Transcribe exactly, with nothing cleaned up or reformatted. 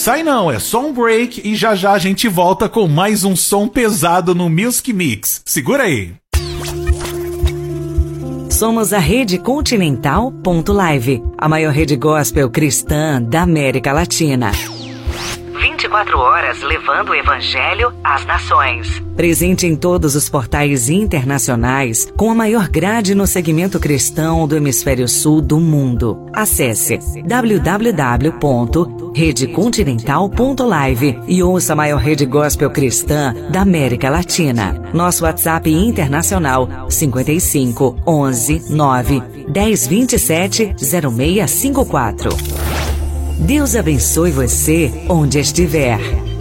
sai não, é só um break e já já a gente volta com mais um som pesado no Music Mix. Segura aí. Somos a Rede Continental ponto live, a maior rede gospel cristã da América Latina. vinte e quatro horas levando o evangelho às nações. Presente em todos os portais internacionais, com a maior grade no segmento cristão do hemisfério sul do mundo. Acesse w w w ponto rede continental ponto live e ouça a maior rede gospel cristã da América Latina. Nosso WhatsApp internacional cinco cinco, onze, nove, dez, vinte e sete, zero seis cinco quatro. Deus abençoe você onde estiver.